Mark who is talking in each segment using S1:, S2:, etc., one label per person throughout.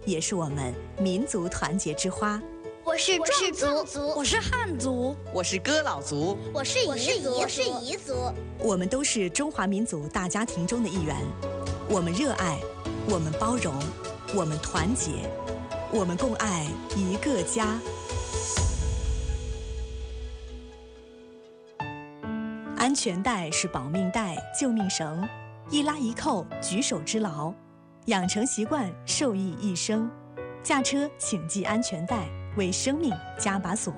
S1: 也是我们民族团结之花。
S2: 我是壮族，
S3: 我是汉族，
S4: 我是哥老族，
S2: 我是彝族，
S1: 我们都是中华民族大家庭中的一员。我们热爱，我们包容，我们团结，我们共爱一个家。安全带是保命带、救命绳，一拉一扣，举手之劳。养成习惯，受益一生。驾车请系安全带，为生命加把锁。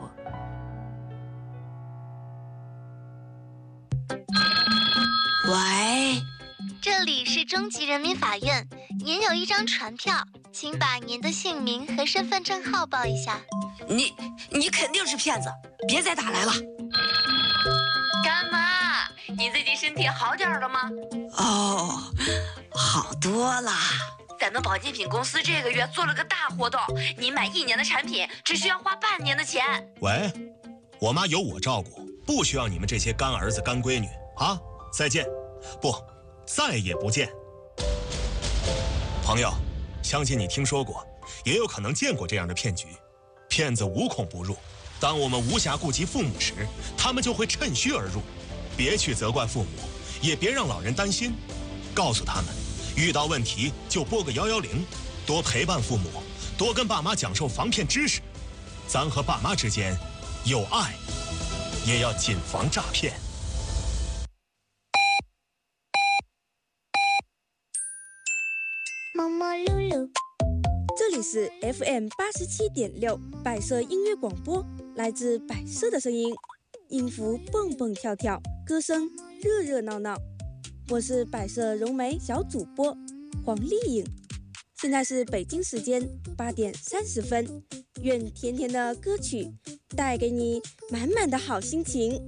S5: 喂，
S6: 这里是中级人民法院，您有一张传票，请把您的姓名和身份证号报一下。
S5: 你肯定是骗子，别再打来了。
S7: 干妈，你最近身体好点了吗？
S5: 哦，好多了。
S7: 咱们保健品公司这个月做了个大活动，你买1年的产品只需要花半年的钱。
S8: 喂，我妈有我照顾，不需要你们这些干儿子干闺女啊！再见，不，再也不见。朋友，相信你听说过，也有可能见过这样的骗局。骗子无孔不入，当我们无暇顾及父母时，他们就会趁虚而入。别去责怪父母，也别让老人担心，告诉他们，遇到问题就拨个110，多陪伴父母，多跟爸妈讲授防骗知识。咱和爸妈之间有爱，也要谨防诈骗。
S2: 摸摸噜噜，
S9: 这里是 FM 87.6百色音乐广播，来自百色的声音，音符蹦蹦跳跳，歌声热热闹闹。我是百色融媒小主播黄丽颖，现在是北京时间8点30分。愿甜甜的歌曲带给你满满的好心情。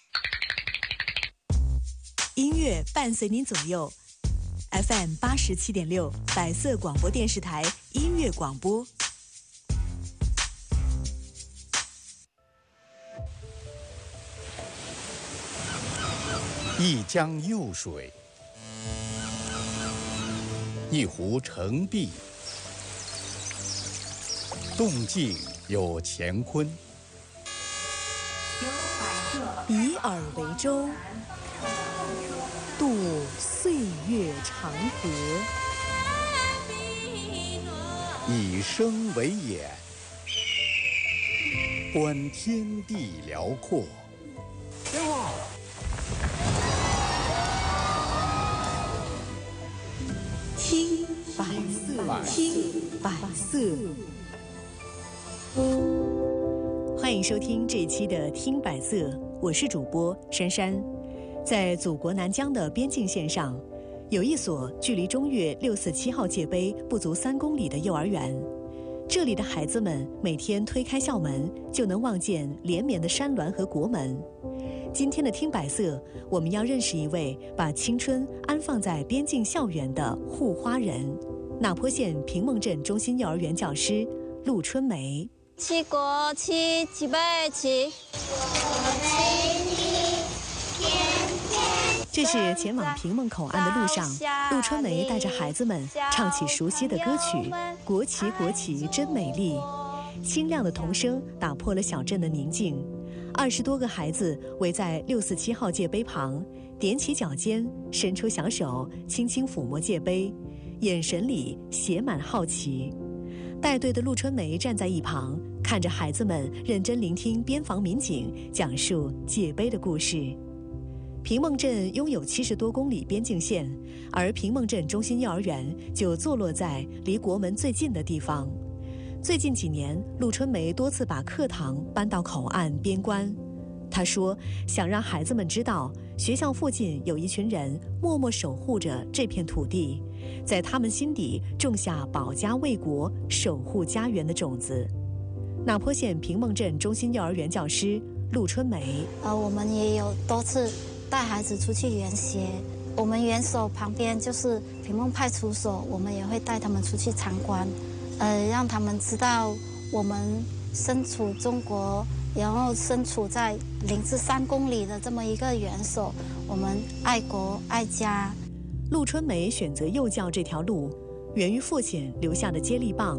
S1: 音乐伴随您左右。FM 87.6百色广播电视台音乐广播。
S10: 一江幼水，一湖澄碧，动静有乾坤。
S1: 以尔为舟，渡岁月长河；
S10: 以声为眼，观天地辽阔。
S1: 听百色，听百色。欢迎收听这一期的《听百色》，我是主播珊珊。在祖国南疆的边境线上，有一所距离中越647号界碑不足3公里的幼儿园。这里的孩子们每天推开校门，就能望见连绵的山峦和国门。今天的听百色，我们要认识一位把青春安放在边境校园的护花人——那坡县平孟镇中心幼儿园教师陆春梅。
S11: 起国旗，起备起。
S1: 这是前往平孟口岸的路上，陆春梅带着孩子们唱起熟悉的歌曲《国旗国旗真美丽》，清亮的童声打破了小镇的宁静。20多个孩子围在647号界碑旁，踮起脚尖，伸出小手，轻轻抚摸界碑，眼神里写满好奇。带队的陆春梅站在一旁，看着孩子们认真聆听边防民警讲述界碑的故事。平孟镇拥有70多公里边境线，而平孟镇中心幼儿园就坐落在离国门最近的地方。最近几年，陆春梅多次把课堂搬到口岸边关。她说，想让孩子们知道，学校附近有一群人默默守护着这片土地，在他们心底种下保家卫国、守护家园的种子。那坡县平孟镇中心幼儿园教师陆春梅，
S11: 我们也有多次带孩子出去园协，我们园所旁边就是平孟派出所，我们也会带他们出去参观，让他们知道我们身处中国，然后身处在0至3公里的这么一个园所，我们爱国爱家。
S1: 陆春梅选择幼教这条路，源于父亲留下的接力棒。